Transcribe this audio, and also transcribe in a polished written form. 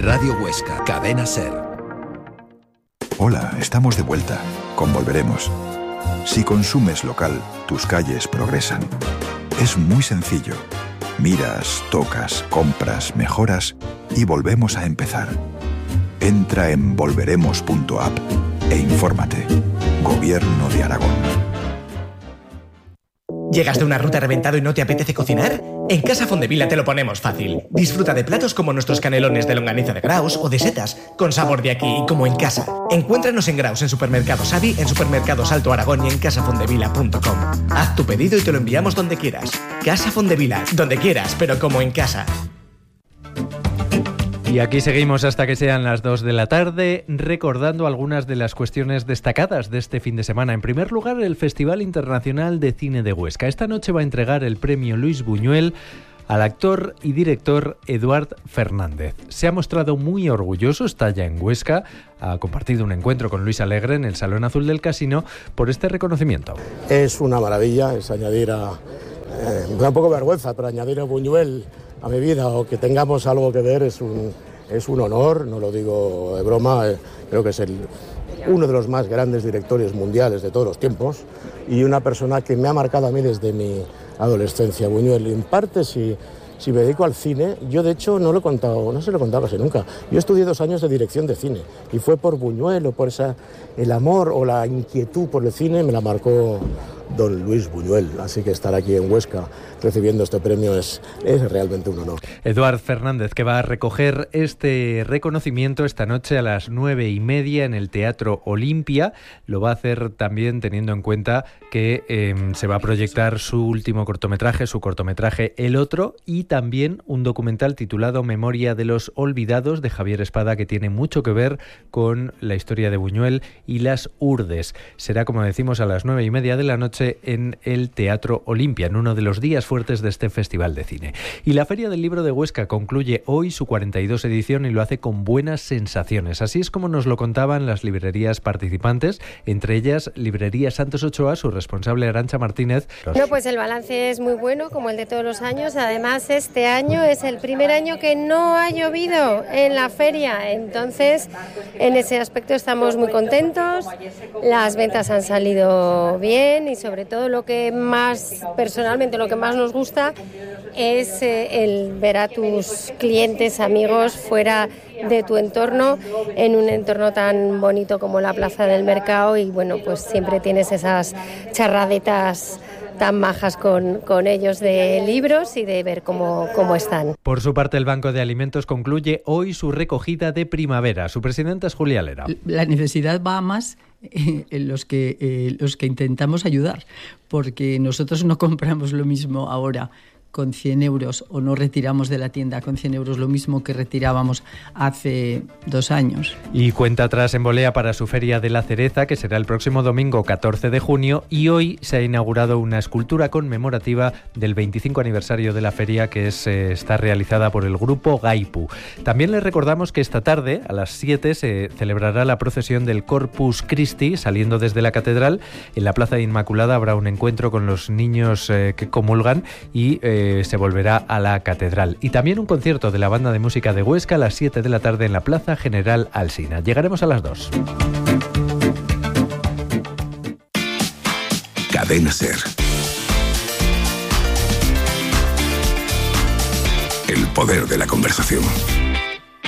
Radio Huesca, Cadena SER. Hola, estamos de vuelta. Con Volveremos. Si consumes local, tus calles progresan. Es muy sencillo. Miras, tocas, compras, mejoras y volvemos a empezar. Entra en volveremos.app e infórmate. Gobierno de Aragón. ¿Llegas de una ruta reventado y no te apetece cocinar? En Casa Fondevila te lo ponemos fácil. Disfruta de platos como nuestros canelones de longaniza de Graus o de setas, con sabor de aquí y como en casa. Encuéntranos en Graus, en Supermercados Avi, en Supermercados Alto Aragón y en casafondevila.com. Haz tu pedido y te lo enviamos donde quieras. Casa Fondevila, donde quieras, pero como en casa. Y aquí seguimos hasta que sean las 2 de la tarde, recordando algunas de las cuestiones destacadas de este fin de semana. En primer lugar, el Festival Internacional de Cine de Huesca. Esta noche va a entregar el premio Luis Buñuel al actor y director Eduard Fernández. Se ha mostrado muy orgulloso, está ya en Huesca, ha compartido un encuentro con Luis Alegre en el Salón Azul del Casino por este reconocimiento. Es una maravilla, es añadir me da un poco de vergüenza, pero añadir a Buñuel a mi vida o que tengamos algo que ver es un honor, no lo digo de broma, creo que es uno de los más grandes directores mundiales de todos los tiempos y una persona que me ha marcado a mí desde mi adolescencia. Buñuel, en parte, si me dedico al cine, yo de hecho no se lo he contado casi nunca. Yo estudié 2 años de dirección de cine y fue por Buñuel o por el amor o la inquietud por el cine me la marcó don Luis Buñuel, así que estar aquí en Huesca recibiendo este premio es realmente un honor. Eduard Fernández, que va a recoger este reconocimiento esta noche a las 9:30 en el Teatro Olimpia. Lo va a hacer también teniendo en cuenta que se va a proyectar su último cortometraje, su cortometraje El Otro, y también un documental titulado Memoria de los Olvidados de Javier Espada, que tiene mucho que ver con la historia de Buñuel y las urdes. Será, como decimos, a las 9:30 de la noche en el Teatro Olimpia, en uno de los días fuertes de este Festival de Cine. Y la Feria del Libro de Huesca concluye hoy su 42 edición y lo hace con buenas sensaciones. Así es como nos lo contaban las librerías participantes, entre ellas Librería Santos Ochoa, su responsable Arantxa Martínez. No, pues el balance es muy bueno, como el de todos los años. Además, este año es el primer año que no ha llovido en la feria. Entonces, en ese aspecto estamos muy contentos. Las ventas han salido bien y sobre todo lo que más nos gusta es el ver a tus clientes, amigos fuera de tu entorno, en un entorno tan bonito como la Plaza del Mercado, y bueno, pues siempre tienes esas charradetas tan majas con ellos de libros y de ver cómo están. Por su parte, el Banco de Alimentos concluye hoy su recogida de primavera. Su presidenta es Julia Lera. La necesidad va a más en los que intentamos ayudar, porque nosotros no compramos lo mismo ahora con 100 euros o no retiramos de la tienda con 100 euros lo mismo que retirábamos hace 2 años. Y cuenta atrás en Bolea para su Feria de la Cereza, que será el próximo domingo 14 de junio, y hoy se ha inaugurado una escultura conmemorativa del 25 aniversario de la feria que está realizada por el grupo Gaipu. También les recordamos que esta tarde a las 7 se celebrará la procesión del Corpus Christi saliendo desde la catedral. En la Plaza de Inmaculada habrá un encuentro con los niños que comulgan y se volverá a la catedral. Y también un concierto de la Banda de Música de Huesca a las 7 de la tarde en la Plaza General Alsina. Llegaremos a las 2. Cadena SER. El poder de la conversación.